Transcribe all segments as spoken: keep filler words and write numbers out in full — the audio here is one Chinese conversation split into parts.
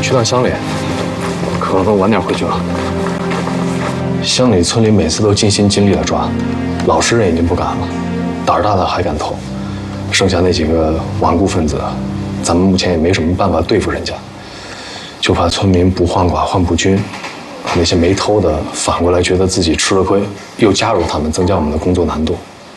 去趟乡里，可能晚点回去了。乡里村里每次都尽心尽力的抓，老实人已经不敢了，胆儿大的还敢偷，剩下那几个顽固分子，咱们目前也没什么办法对付人家，就怕村民不患寡患不均。 那些没偷的反过来觉得自己吃了亏，又加入他们，增加我们的工作难度。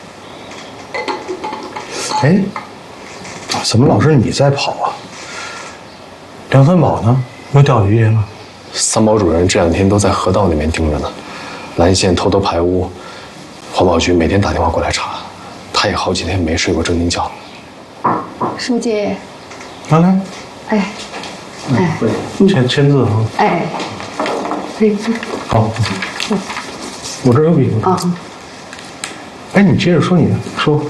哎，怎么老是你在跑啊？梁三宝呢？又钓鱼去了？ 三宝主任这两天都在河道那边盯着呢，蓝线偷偷排污，环保局每天打电话过来查，他也好几天没睡过正经觉。 书记， 来来， 哎，哎， 签签字啊！ 哎，哎， 好，我这儿有笔。 啊。 哎，你接着说你的，说。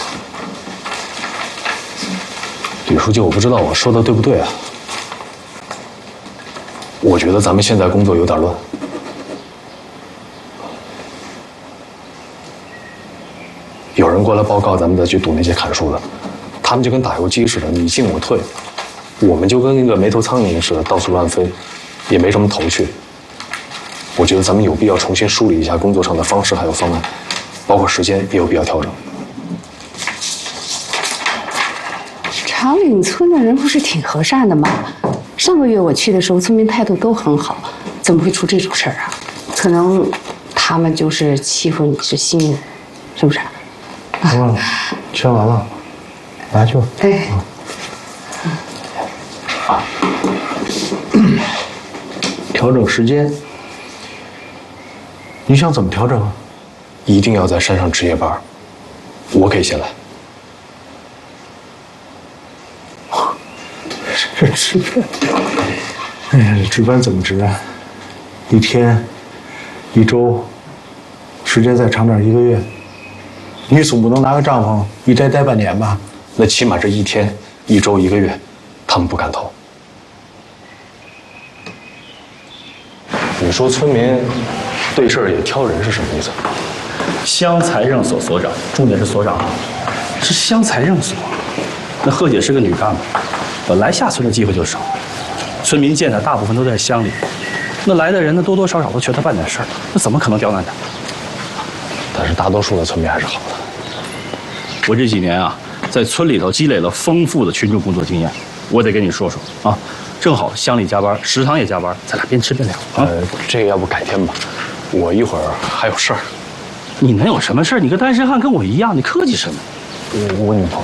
吕书记，我不知道我说的对不对啊？我觉得咱们现在工作有点乱。有人过来报告咱们再去堵那些砍树的，他们就跟打游击似的，你进我退，我们就跟那个没头苍蝇似的到处乱飞，也没什么头绪。我觉得咱们有必要重新梳理一下工作上的方式还有方案，包括时间也有必要调整。 长岭村的人不是挺和善的吗？上个月我去的时候，村民态度都很好，怎么会出这种事儿啊？可能他们就是欺负你是新人，是不是？ 行了，签完了，拿去吧。 哎。 调整时间，你想怎么调整啊？ 一定要在山上值夜班，我可以先来。 这值班，哎呀，这值班怎么值啊？一天，一周，时间再长点，一个月。你总不能拿个帐篷一待待半年吧？ 那起码这一天、一周、一个月，他们不敢偷。你说村民对这儿也挑人是什么意思？ 乡财政所所长，重点是所长，是乡财政所。那贺姐是个女干部，本来下村的机会就少，村民见她大部分都在乡里，那来的人呢多多少少都求她办点事儿，那怎么可能刁难她？ 但是大多数的村民还是好的。 我这几年啊，在村里头积累了丰富的群众工作经验，我得跟你说说啊。正好乡里加班，食堂也加班，咱俩边吃边聊啊。 呃，这个要不改天吧，我一会儿还有事儿。 你能有什么事儿？你个单身汉跟我一样，你客气什么？ 我我女朋友。